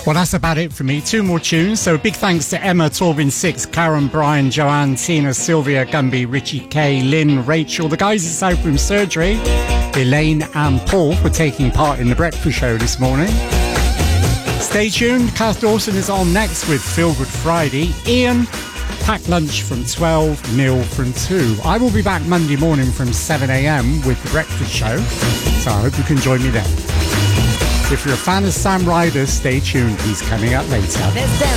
Well, that's about it for me. 2 more tunes. So big thanks to Emma, Torvin Six, Karen, Brian, Joanne, Tina, Sylvia, Gumby, Richie K, Lynn, Rachel, the guys at South Room Surgery, Elaine and Paul for taking part in the breakfast show this morning. Stay tuned. Kath Dawson is on next with Feel Good Friday. Ian, pack lunch from 12, Neil from 2. I will be back Monday morning from 7 a.m. with the breakfast show. So I hope you can join me then. If you're a fan of Sam Ryder, stay tuned. He's coming up later.